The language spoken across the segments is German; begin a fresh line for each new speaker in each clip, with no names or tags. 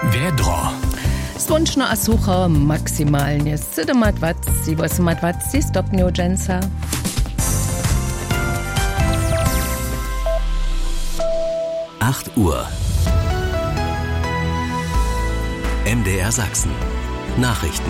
Vedro.
Slunčno a sucho maksimálne 27-28 stopňov dženca.
Uhr. MDR Sachsen. Nachrichten.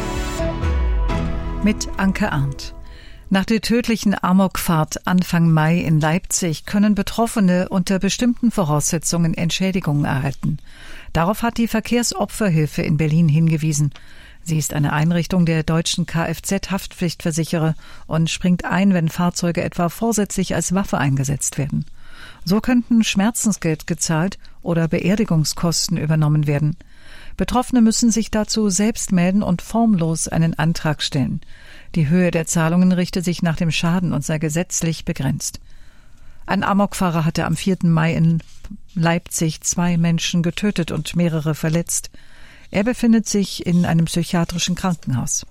Mit Anke Arndt. Nach der tödlichen Amokfahrt Anfang Mai in Leipzig können Betroffene unter bestimmten Voraussetzungen Entschädigungen erhalten. Darauf hat die Verkehrsopferhilfe in Berlin hingewiesen. Sie ist eine Einrichtung der deutschen Kfz-Haftpflichtversicherer und springt ein, wenn Fahrzeuge etwa vorsätzlich als Waffe eingesetzt werden. So könnten Schmerzensgeld gezahlt oder Beerdigungskosten übernommen werden. Betroffene müssen sich dazu selbst melden und formlos einen Antrag stellen. Die Höhe der Zahlungen richte sich nach dem Schaden und sei gesetzlich begrenzt. Ein Amokfahrer hatte am 4. Mai in Leipzig 2 Menschen getötet und mehrere verletzt. Er befindet sich in einem psychiatrischen Krankenhaus.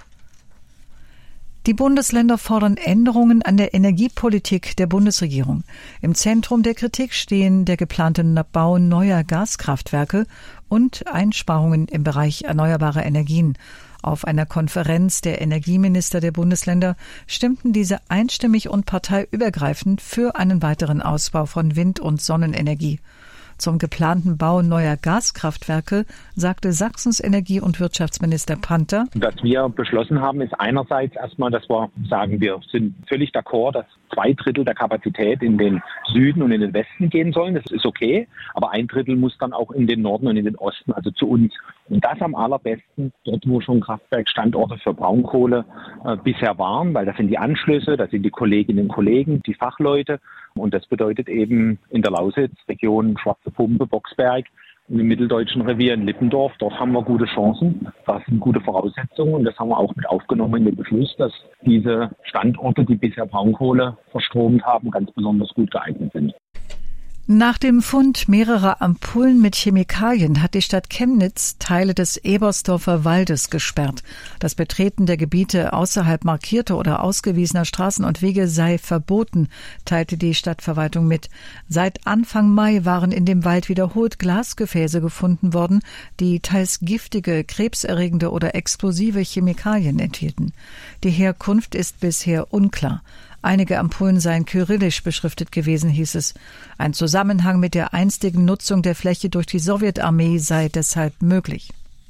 Die Bundesländer fordern Änderungen an der Energiepolitik der Bundesregierung. Im Zentrum der Kritik stehen der geplante Bau neuer Gaskraftwerke und Einsparungen im Bereich erneuerbarer Energien. Auf einer Konferenz der Energieminister der Bundesländer stimmten diese einstimmig und parteiübergreifend für einen weiteren Ausbau von Wind- und Sonnenenergie. Zum geplanten Bau neuer Gaskraftwerke sagte Sachsens Energie- und Wirtschaftsminister Panther:
Was wir beschlossen haben, ist einerseits erstmal, dass wir sagen, wir sind völlig d'accord, dass 2/3 der Kapazität in den Süden und in den Westen gehen sollen. Das ist okay, aber 1/3 muss dann auch in den Norden und in den Osten, also zu uns. Und das am allerbesten dort, wo schon Kraftwerkstandorte für Braunkohle bisher waren, weil das sind die Anschlüsse, das sind die Kolleginnen und Kollegen, die Fachleute. Und das bedeutet eben in der Lausitz, Region Schwarze Pumpe, Boxberg und im mitteldeutschen Revier in Lippendorf. Dort haben wir gute Chancen, das sind gute Voraussetzungen und das haben wir auch mit aufgenommen in den Beschluss, dass diese Standorte, die bisher Braunkohle verstromt haben, ganz besonders gut geeignet sind.
Nach dem Fund mehrerer Ampullen mit Chemikalien hat die Stadt Chemnitz Teile des Ebersdorfer Waldes gesperrt. Das Betreten der Gebiete außerhalb markierter oder ausgewiesener Straßen und Wege sei verboten, teilte die Stadtverwaltung mit. Seit Anfang Mai waren in dem Wald wiederholt Glasgefäße gefunden worden, die teils giftige, krebserregende oder explosive Chemikalien enthielten. Die Herkunft ist bisher unklar. Einige Ampullen seien kyrillisch beschriftet gewesen, hieß es. Ein Zusammenhang mit der einstigen Nutzung der Fläche durch die Sowjetarmee sei deshalb möglich.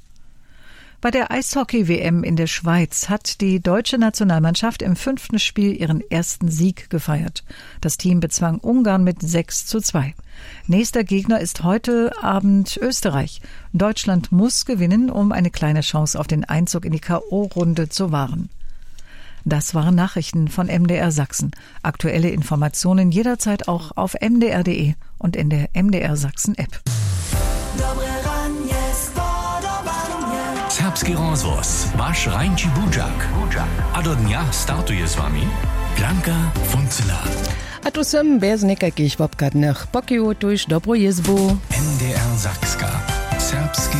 Bei der Eishockey-WM in der Schweiz hat die deutsche Nationalmannschaft im 5. Spiel ihren ersten Sieg gefeiert. Das Team bezwang Ungarn mit 6:2. Nächster Gegner ist heute Abend Österreich. Deutschland muss gewinnen, um eine kleine Chance auf den Einzug in die K.O.-Runde zu wahren. Das waren Nachrichten von MDR Sachsen. Aktuelle Informationen jederzeit auch auf mdr.de und in der MDR Sachsen App.
Serbski rozvoz, váš Rajnči Budžak. A do dňa startuje s vami Blanka Funzela.
A tu sem bez nekakých obkadných pokojov tuž dobro jezbu.
MDR Sachska. Serbski